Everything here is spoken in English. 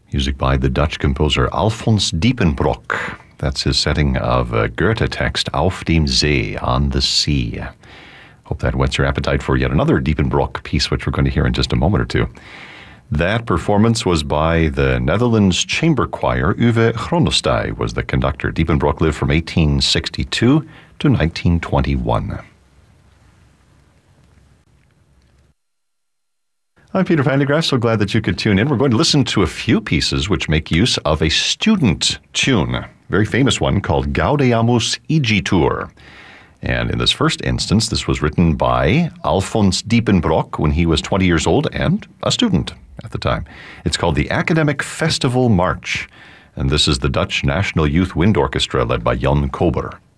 Music by the Dutch composer Alfons Diepenbrock. That's his setting of a Goethe text, Auf dem See, on the sea. Hope that whets your appetite for yet another Diepenbrock piece, which we're going to hear in just a moment or two. That performance was by the Netherlands Chamber Choir. Uwe Chronostij was the conductor. Diepenbrock lived from 1862 to 1921. I'm Peter Van de Graaf, so glad that you could tune in. We're going to listen to a few pieces which make use of a student tune, a very famous one called Gaudeamus Igitur. And in this first instance, this was written by Alfons Diepenbrock when he was 20 years old and a student at the time. It's called the Academic Festival March, and this is the Dutch National Youth Wind Orchestra led by Jan Kober.